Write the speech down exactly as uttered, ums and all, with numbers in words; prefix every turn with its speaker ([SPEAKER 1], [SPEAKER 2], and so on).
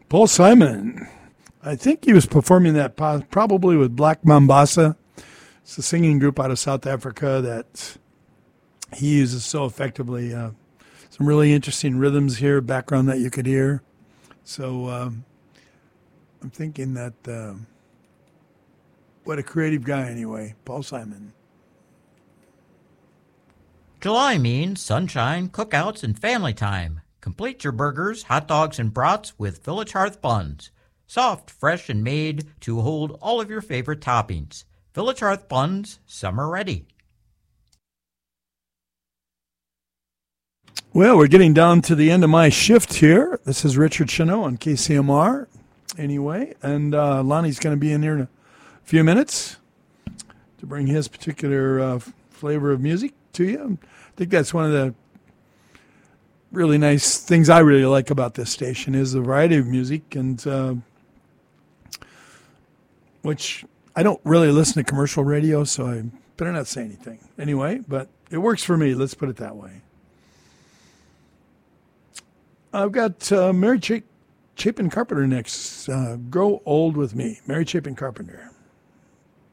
[SPEAKER 1] Paul Simon. I think he was performing that po- probably with Black Mambasa. It's a singing group out of South Africa that he uses so effectively. Uh, some really interesting rhythms here, background that you could hear. So um, I'm thinking that, uh, what a creative guy anyway, Paul Simon.
[SPEAKER 2] July means sunshine, cookouts, and family time. Complete your burgers, hot dogs, and brats with Village Hearth buns. Soft, fresh, and made to hold all of your favorite toppings. Village Hearth buns, summer ready.
[SPEAKER 1] Well, we're getting down to the end of my shift here. This is Richard Cheneau on K C M R anyway, and uh, Lonnie's going to be in here in a few minutes to bring his particular uh, flavor of music to you. I think that's one of the really nice things I really like about this station is the variety of music, and uh, which I don't really listen to commercial radio, so I better not say anything anyway, but it works for me. Let's put it that way. I've got uh, Mary Ch- Chapin Carpenter next. Uh, Grow Old With Me. Mary Chapin Carpenter.